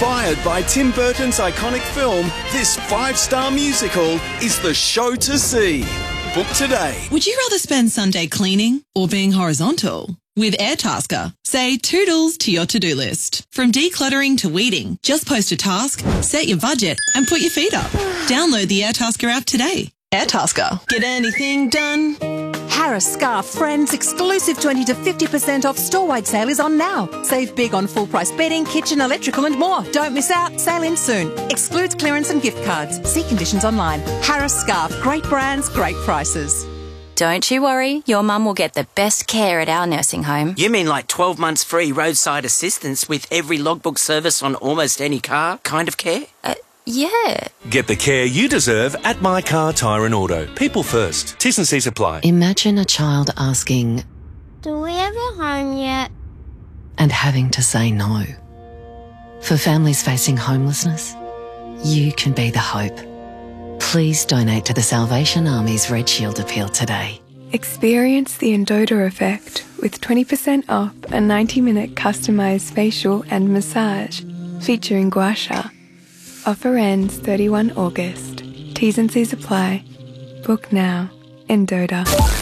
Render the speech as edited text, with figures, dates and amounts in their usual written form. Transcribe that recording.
Inspired by Tim Burton's iconic film, this 5-star musical is the show to see. Book today. Would you rather spend Sunday cleaning or being horizontal? With Airtasker, say toodles to your to-do list. From decluttering to weeding, just post a task, set your budget, and put your feet up. Download the Airtasker app today. Airtasker. Get anything done? Harris Scarf Friends exclusive 20 to 50% off store-wide sale is on now. Save big on full-price bedding, kitchen, electrical and more. Don't miss out. Sale ends soon. Excludes clearance and gift cards. See conditions online. Harris Scarf. Great brands, great prices. Don't you worry, your mum will get the best care at our nursing home. You mean like 12 months free roadside assistance with every logbook service on almost any car kind of care? Yeah. Get the care you deserve at My Car Tyre and Auto. People first. T's and C's apply. Imagine a child asking, "Do we have a home yet?" and having to say no. For families facing homelessness, you can be the hope. Please donate to the Salvation Army's Red Shield appeal today. Experience the Endota effect with 20% off a 90-minute customised facial and massage featuring gua sha. Offer ends 31 August. T's and C's apply. Book now. Endota.